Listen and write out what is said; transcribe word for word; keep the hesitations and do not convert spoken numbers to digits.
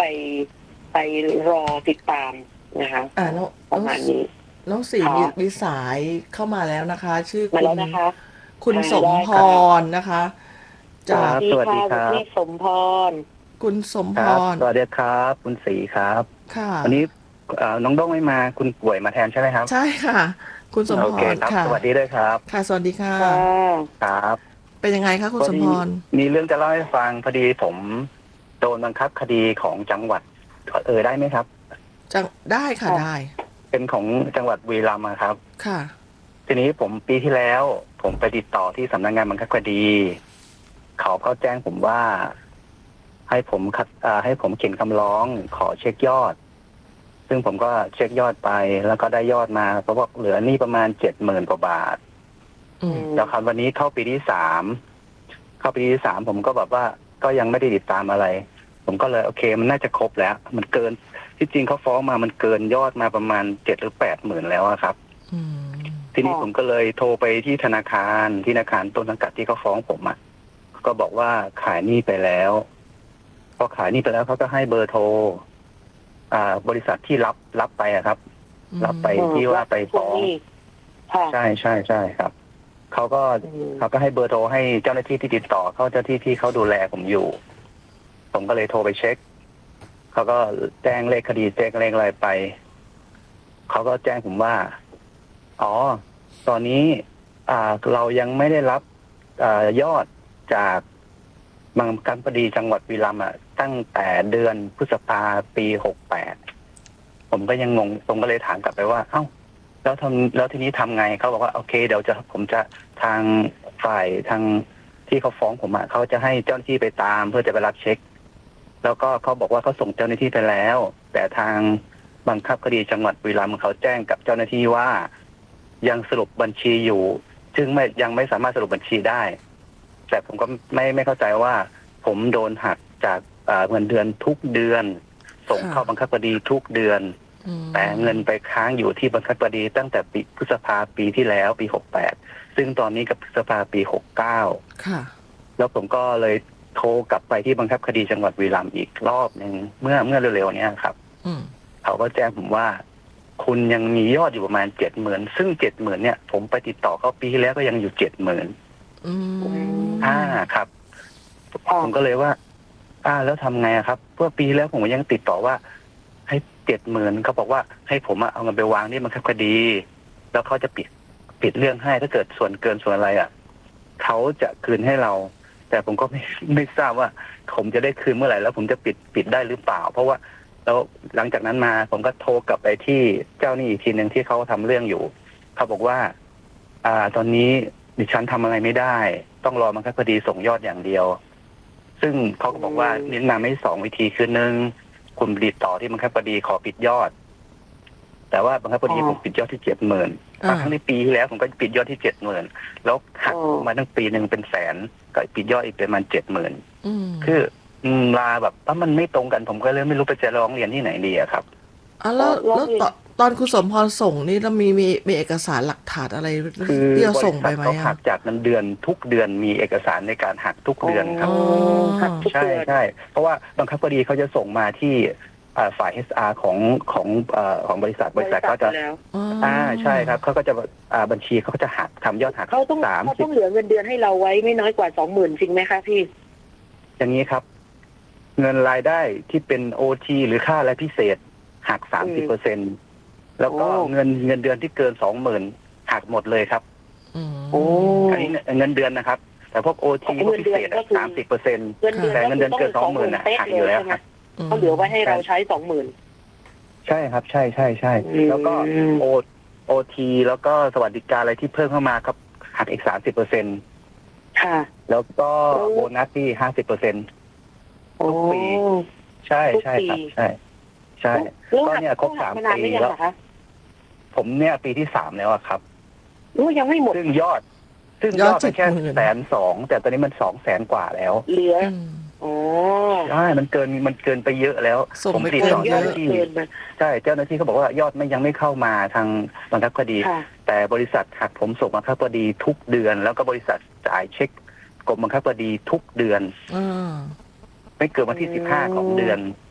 ไปรอติดตามนะคะอ่าน้องประมาณนี้น้องสีมีมีสายเข้ามาแล้วนะคะ ชื่อมาคุณแล้วนะคะคุณสมพได้ค่ะรนะคะสวัสจากดีค่ะสวัสดีคคุณรับพี่สมพรคุณสมพครับรสวัสดีครับคุณศรีครับค่ะวันนี้เอ่อน้องด้งไม่มาคุณป่วยมาแทนใช่ไหมครับใช่ค่ะคุณสมพโอเคครับรค่ะสวัสดีด้วยครับค่ะสวัสดีค่ะค่ะครับเป็นยังไงคะคุณพอดีสมพรมีเรื่องจะเล่าให้ฟังพอดีผมโดนบังคับคดีของจังหวัดเออได้ไหมครับจะได้ค่ะได้เป็นของจังหวัดบุรีรัมย์อะครับค่ะทีนี้ผมปีที่แล้ว ผมไปติดต่อที่สำนักงานบังคับคดีเขาเขาแจ้งผมว่า ให้ผมคัดอ่าให้ผมเขียนคำร้องขอเช็คยอด ซึ่งผมก็เช็คยอดไป แล้วก็ได้ยอดมาเพราะว่าเหลือหนี้ประมาณเจ็ดหมื่นกว่าบาทอืมแล้วครับวันนี้เข้าปีที่สามเข้าปีที่สามผมก็แบบว่าก็ยังไม่ได้ติดตามอะไร ผมก็เลยโอเค มันน่าจะครบแล้ว มันเกินที่จริงเขาฟ้องมามันเกินยอดมาประมาณเจ็ดหรือแปดหมื่นแล้วอะครับอืมทีนี้ผมก็เลยโทรไปที่ธนาคารที่ธนาคารต้นสังกัดที่เขาฟ้องผมอ่ะก็บอกว่าขายหนี้ไปแล้วพอขายหนี้ไปแล้วเขาก็ให้เบอร์โทร อ่า บริษัทที่รับรับไปอะครับ รับไปที่ว่าไปฟ้องใช่ใช่ใช่ครับเขาก็เขาก็ให้เบอร์โทรให้เจ้าหน้าที่ที่ติดต่อเขาเจ้าที่ที่เขาดูแลผมอยู่ ผมก็เลยโทรไปเช็คเขาก็แจ้งเลขคดีแจ้งเลขอะไรไปเขาก็แจ้งผมว่าอ๋อตอนนี้อ่าเรายังไม่ได้รับอ่ายอดจากบังคับคดีจังหวัดบุรีรัมย์อ่ะตั้งแต่เดือนพฤษภาปีหกแปดผมก็ยังงงผมก็เลยถามกลับไปว่าเอ้าแล้วทำแล้วทีนี้ทำไงเขาบอกว่าโอเคเดี๋ยวจะผมจะทางฝ่ายทางที่เขาฟ้องผมอ่ะเขาจะให้เจ้าหน้าที่ไปตามเพื่อจะไปรับเช็คแล้วก็เขาบอกว่าเขาส่งเจ้าหน้าที่ไปแล้ว แต่ทางบังคับคดีจังหวัดบุรีรัมย์เขาแจ้งกับเจ้าหน้าที่ว่ายังสรุปบัญชีอยู่ซึ่งไม่ยังไม่สามารถสรุปบัญชีได้แต่ผมก็ไม่ไม่เข้าใจว่าผมโดนหักจากเงินเดือนทุกเดือนส่งเข้าบังคับคดีทุกเดือนแต่เงินไปค้างอยู่ที่บังคับคดีตั้งแต่ปีพฤษภาปีที่แล้วปีหกแปดซึ่งตอนนี้กับพฤษภาปีหกเก้าค่ะแล้วผมก็เลยโทรกลับไปที่บังคับคดีจังหวัดบุรีรัมย์อีกรอบหนึ่งเมื่อเมื่อเร็วๆนี้ครับเขาก็แจ้งผมว่าคุณยังมียอดอยู่ประมาณเจ็ดหมื่นซึ่งเจ็ดหมื่นเนี่ยผมไปติดต่อเขาปีที่แล้วก็ยังอยู่เจ็ดหมื่นอ่าครับผมก็เลยว่าอ่าแล้วทำไงครับเพื่อปีแล้วผมยังติดต่อว่าให้เจ็ดหมื่นเขาบอกว่าให้ผมเอาเงินไปวางที่บังคับคดีแล้วเขาจะปิดปิดเรื่องให้ถ้าเกิดส่วนเกินส่วนอะไรอ่ะเขาจะคืนให้เราแต่ผมก็ไม่ไม่ทราบว่าผมจะได้คืนเมื่อไหร่แล้วผมจะปิดปิดได้หรือเปล่าเพราะว่าแล้วหลังจากนั้นมาผมก็โทรกลับไปที่เจ้าหนี้อีกทีหนึ่งที่เขาทำเรื่องอยู่เขาบอกว่าอ่าตอนนี้ดิฉันทำอะไรไม่ได้ต้องรอบังคับคดีส่งยอดอย่างเดียวซึ่งเขาก็บอกว่าแนะนำให้สองวิธีคือหนึ่งคุณติดต่อที่บังคับคดีขอปิดยอดแต่ว่าบังคับคดีผมปิดยอดที่เจ็ดหมื่นทั้งในปีที่แล้วผมก็ปิดยอดที่เจ็ดหมื่นแล้วหักมาตั้งปีหนึ่งเป็นแสนก็ปิดยอดอีกประมาณเจ็ดหมื่นคือลาแบบว่ามันไม่ตรงกันผมก็เลยไม่รู้ไปจะร้องเรียนที่ไหนดีอะครับอ๋อแล้วแล้วตอนคุณสมพรส่งนี่เรามีมีมีเอกสารหลักฐานอะไรที่เราส่งไปไหมเขาหักจากเงินเดือนทุกเดือนมีเอกสารในการหักทุกเดือนครับใช่ใช่เพราะว่าบังคับคดีเขาจะส่งมาที่ฝ่าย เอช อาร์ ของของของบริษัทบริษัทก็จะอ่าใช่ครับเขาก็จะบัญชีเขาก็จะหักทำยอดหักเขาต้องเขาต้องเหลือเงินเดือนให้เราไว้ไม่น้อยกว่าสองหมื่นจริงไหมคะพี่อย่างนี้ครับเงินรายได้ที่เป็น โอ ที หรือค่าอะไรพิเศษหัก สามสิบเปอร์เซ็นต์ แล้วก็เงินเงินเดือนที่เกิน สองหมื่น หักหมดเลยครับโอ้อันนี้เงินเดือนนะครับแต่พวก โอ ที พวกพิเศษ สามสิบเปอร์เซ็นต์ แต่เงินเดือนเกิน สองหมื่น น่ะหักอยู่แล้วครับเขาเหลือไว้ให้เราใช้ สองหมื่นใช่ครับใช่ใช่ใช่แล้วก็โอโอทีแล้วก็สวัสดิการอะไรที่เพิ่มเข้ามาครับหักอีก สามสิบเปอร์เซ็นต์ค่ะแล้วก็โบนัสที่ ห้าสิบเปอร์เซ็นต์ ทุกปีใช่ใช่ครับใช่ใช่ก็เนี่ยครบสามปีแล้วผมเนี่ยปีที่สามแล้วครับยังไม่หมดซึ่งยอดซึ่งยอดเป็นแค่แสนสองแต่ตอนนี้มันสองแสนกว่าแล้วเหลือโอ้ใช่มันเกินมันเกินไปเยอะแล้วผมติดต่อเจ้าหน้าที่ใช่เจ้าหน้าที่เขาบอกว่ายอดไม่ยังไม่เข้ามาทางบังคับคดีแต่บริษัทหักผมส่งบังคับคดีทุกเดือนแล้วก็บริษัทจ่ายเช็คกรมบังคับคดีทุกเดือนไม่เกินวันที่สิบห้าของเดือน